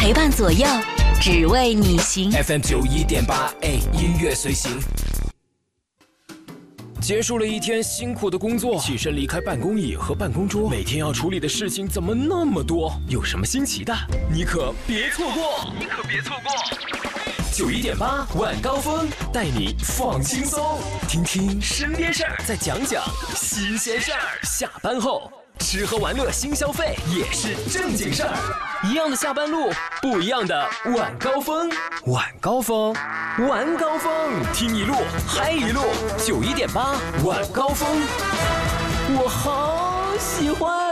陪伴左右，只为你行。 FM 91.8，音乐随行。结束了一天辛苦的工作，起身离开办公椅和办公桌，每天要处理的事情怎么那么多？有什么新奇的？你可别错过！91.8晚高峰，带你放轻松，听听身边事儿，再讲讲新鲜事儿。下班后，吃喝玩乐新消费也是正经事儿。一样的下班路，不一样的晚高峰。晚高峰，晚高峰，听一路嗨一路。91.8晚高峰，我好喜欢。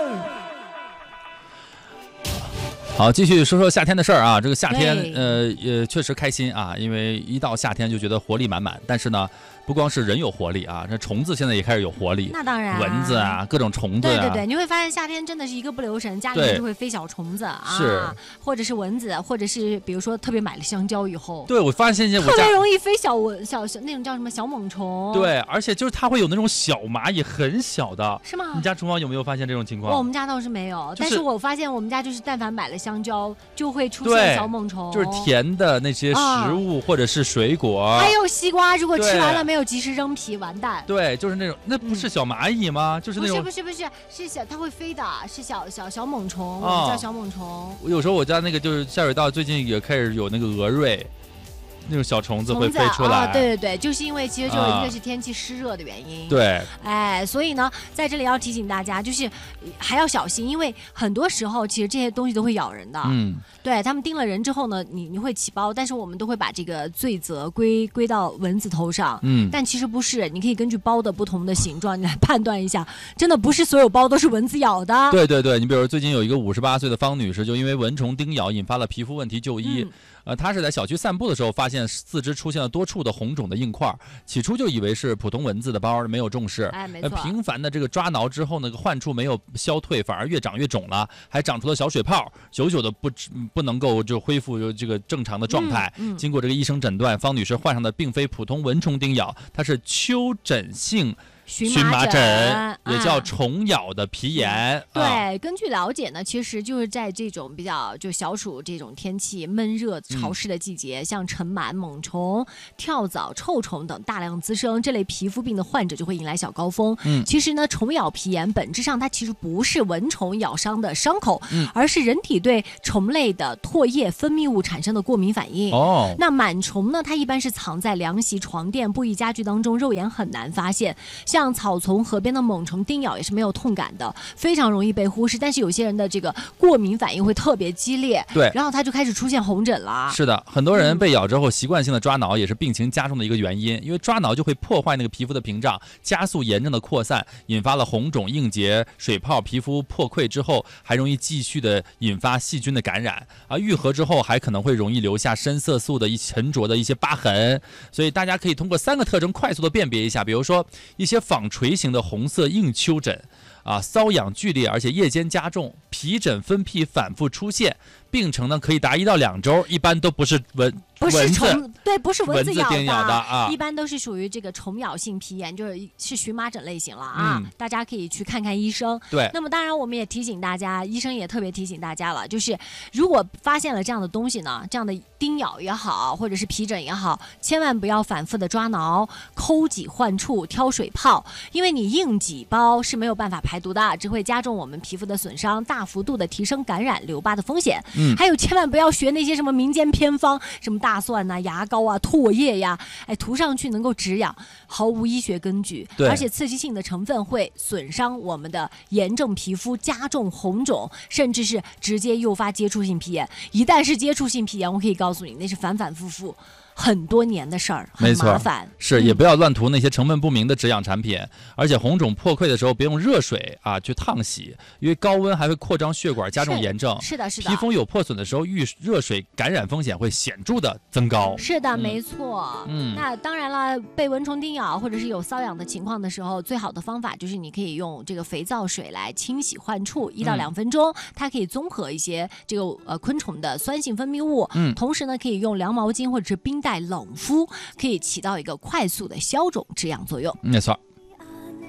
好，继续说说夏天的事儿啊。这个夏天，也确实开心啊，因为一到夏天就觉得活力满满。但是呢，不光是人有活力啊，这虫子现在也开始有活力。 那当然， 蚊子啊，各种虫子啊。 对，你会发现夏天真的是一个不留神，家里面就会飞小虫子啊，或者是蚊子，或者是比如说特别买了香蕉以后， 对，我发现现在特别容易飞小那种叫什么小猛虫。 对，而且就是它会有那种小蚂蚁，很小的， 是吗？ 你家厨房有没有发现这种情况？ 我们家倒是没有，但是我发现我们家就是但凡买了香蕉，就会出现小猛虫， 就是甜的那些食物或者是水果， 还有西瓜，如果吃完了没有及时扔皮，完蛋。 对，就是那种，那不是小蚂蚁吗？就是那种， 不是小，它会飞的，是小猛虫，我们叫小猛虫。 有时候我家那个就是下水道最近也开始有那个蛾蚋。那种小虫子会飞出来， 对，就是因为其实就是一个是天气湿热的原因， 对， 所以呢，在这里要提醒大家，就是还要小心，因为很多时候其实这些东西都会咬人的，对，他们叮了人之后呢，你会起包，但是我们都会把这个罪责归到蚊子头上，但其实不是，你可以根据包的不同的形状，你来判断一下，真的不是所有包都是蚊子咬的。 对，你比如最近有一个58岁的方女士，就因为蚊虫叮咬引发了皮肤问题就医。她是在小区散步的时候发现四肢出现了多处的红肿的硬块，起初就以为是普通蚊子的包，没有重视。 没错。 频繁的这个抓挠之后，那个患处没有消退，反而越长越肿了，还长出了小水泡，久久的不能够就恢复这个正常的状态。经过这个医生诊断，方女士患上的并非普通蚊虫叮咬，它是丘疹性荨麻疹，也叫虫咬的皮炎。 对，根据了解呢，其实就是在这种比较就小暑这种天气闷热潮湿的季节，像尘螨、螨虫、跳蚤、臭虫等大量滋生，这类皮肤病的患者就会迎来小高峰。其实呢，虫咬皮炎本质上它其实不是蚊虫咬伤的伤口，而是人体对虫类的唾液分泌物产生的过敏反应。那螨虫呢，它一般是藏在凉席、床垫、布艺家具当中，肉眼很难发现。像草丛、河边的猛虫叮咬也是没有痛感的，非常容易被忽视。但是有些人的这个过敏反应会特别激烈， 对， 然后他就开始出现红疹了。 是的，很多人被咬之后习惯性的抓挠也是病情加重的一个原因，因为抓挠就会破坏那个皮肤的屏障，加速炎症的扩散，引发了红肿、硬结、水泡，皮肤破溃之后还容易继续的引发细菌的感染啊，愈合之后还可能会容易留下深色素的沉着的一些疤痕。所以大家可以通过3个特征快速的辨别一下，比如说一些纺锤型的红色硬丘疹啊，瘙痒剧烈，而且夜间加重，皮疹分泌反复出现，病程呢可以达1到2周，一般都不是蚊子叮咬的啊， 一般都是属于这个虫咬性皮炎，是荨麻疹类型了啊。大家可以去看看医生。 对， 那么当然我们也提醒大家，医生也特别提醒大家了，就是如果发现了这样的东西呢，这样的叮咬也好，或者是皮疹也好，千万不要反复的抓挠、抠挤患处、挑水泡，因为你硬挤包是没有办法排毒的，只会加重我们皮肤的损伤，大幅度的提升感染留疤的风险。还有千万不要学那些什么民间偏方，什么大蒜啊、牙膏啊、唾液呀，涂上去能够止痒，毫无医学根据，而且刺激性的成分会损伤我们的炎症皮肤，加重红肿，甚至是直接诱发接触性皮炎。一旦是接触性皮炎，我可以告诉你，那是反反复复很多年的事儿，很麻烦。 是，也不要乱涂那些成分不明的止痒产品，而且红肿破溃的时候别用热水啊去烫洗，因为高温还会扩张血管，加重炎症。 是的。 皮肤有破损的时候，遇热水感染风险会显著的增高。 是的，没错。那当然了，被蚊虫叮咬或者是有瘙痒的情况的时候，最好的方法就是你可以用这个肥皂水来清洗患处，1到2分钟，它可以综合一些这个昆虫的酸性分泌物。同时呢，可以用凉毛巾或者是冰袋冷敷，可以起到一个快速的消肿止痒作用。 没错。